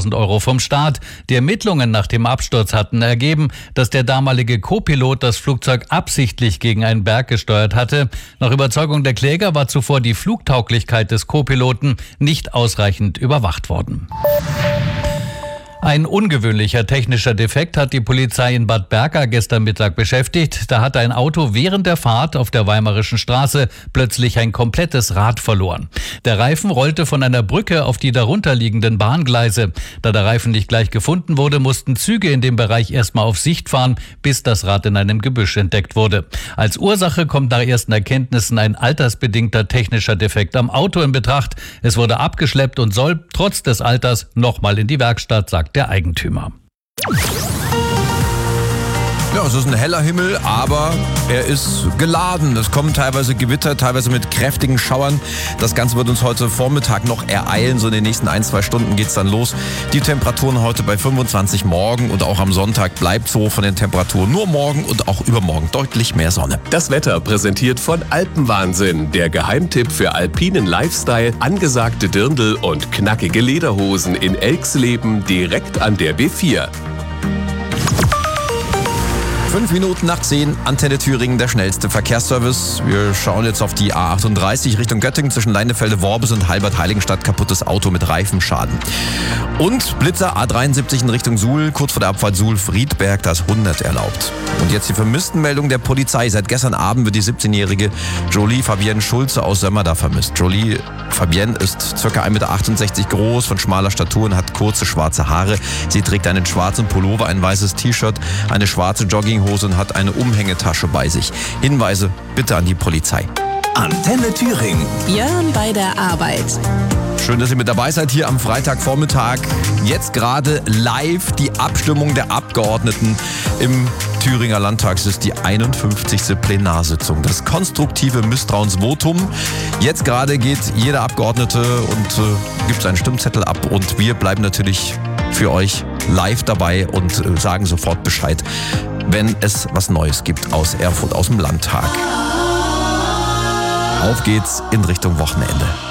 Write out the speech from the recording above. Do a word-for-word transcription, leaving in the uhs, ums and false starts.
hunderttausend Euro vom Staat. Die Ermittlungen nach dem Absturz hatten ergeben, dass der damalige Co-Pilot das Flugzeug absichtlich gegen einen Berg gesteuert hatte. Nach Überzeugung der Kläger war zuvor die Flugtauglichkeit des Co-Piloten nicht ausreichend überwacht worden. Ein ungewöhnlicher technischer Defekt hat die Polizei in Bad Berka gestern Mittag beschäftigt. Da hat ein Auto während der Fahrt auf der Weimarischen Straße plötzlich ein komplettes Rad verloren. Der Reifen rollte von einer Brücke auf die darunterliegenden Bahngleise. Da der Reifen nicht gleich gefunden wurde, mussten Züge in dem Bereich erstmal auf Sicht fahren, bis das Rad in einem Gebüsch entdeckt wurde. Als Ursache kommt nach ersten Erkenntnissen ein altersbedingter technischer Defekt am Auto in Betracht. Es wurde abgeschleppt und soll trotz des Alters nochmal in die Werkstatt, sagt der Eigentümer. Ja, es ist ein heller Himmel, aber er ist geladen. Es kommen teilweise Gewitter, teilweise mit kräftigen Schauern. Das Ganze wird uns heute Vormittag noch ereilen. So in den nächsten ein, zwei Stunden geht's dann los. Die Temperaturen heute bei fünfundzwanzig, morgen und auch am Sonntag bleibt so von den Temperaturen. Nur morgen und auch übermorgen deutlich mehr Sonne. Das Wetter präsentiert von Alpenwahnsinn. Der Geheimtipp für alpinen Lifestyle, angesagte Dirndl und knackige Lederhosen in Elxleben direkt an der B vier. Fünf Minuten nach zehn, Antenne Thüringen, der schnellste Verkehrsservice. Wir schauen jetzt auf die A achtunddreißig Richtung Göttingen zwischen Leinefelde-Worbis und Halbert-Heiligenstadt. Kaputtes Auto mit Reifenschaden. Und Blitzer A dreiundsiebzig in Richtung Suhl, kurz vor der Abfahrt Suhl-Friedberg, das hundert erlaubt. Und jetzt die Vermisstenmeldung der Polizei. Seit gestern Abend wird die siebzehnjährige Jolie Fabienne Schulze aus Sömmerda vermisst. Jolie Fabienne ist ca. ein Meter achtundsechzig groß, von schmaler Statur und hat kurze schwarze Haare. Sie trägt einen schwarzen Pullover, ein weißes T-Shirt, eine schwarze Jogginghose und hat eine Umhängetasche bei sich. Hinweise bitte an die Polizei. Antenne Thüringen. Björn bei der Arbeit. Schön, dass ihr mit dabei seid hier am Freitagvormittag. Jetzt gerade live die Abstimmung der Abgeordneten im Thüringer Landtag. Es ist die einundfünfzigste Plenarsitzung. Das konstruktive Misstrauensvotum. Jetzt gerade geht jeder Abgeordnete und äh, gibt seinen Stimmzettel ab. Und wir bleiben natürlich für euch live dabei und äh, sagen sofort Bescheid, wenn es was Neues gibt aus Erfurt, aus dem Landtag. Auf geht's in Richtung Wochenende.